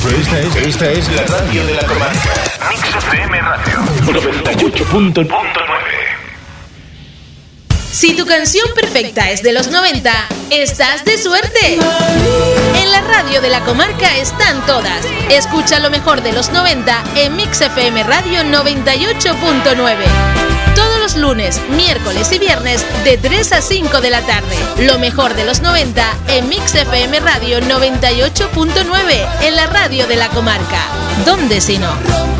Esta es la radio de la comarca. Mix FM Radio 98.9. Si tu canción perfecta es de los 90, estás de suerte. En la radio de la comarca están todas. Escucha lo mejor de los 90 en Mix FM Radio 98.9. Todos los lunes, miércoles y viernes de 3 a 5 de la tarde. Lo mejor de los 90 en Mix FM Radio 98.9 en la radio de la comarca. ¿Dónde si no?